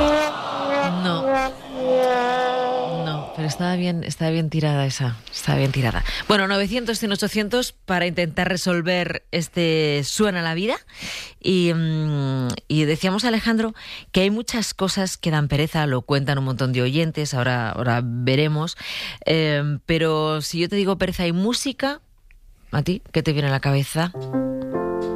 No, no, pero estaba bien tirada esa, estaba bien tirada. Bueno, 900, 100, 800 para intentar resolver este Suena la vida. Y decíamos, Alejandro, que hay muchas cosas que dan pereza, lo cuentan un montón de oyentes, ahora veremos. Pero si yo te digo pereza y música, ¿a ti qué te viene a la cabeza?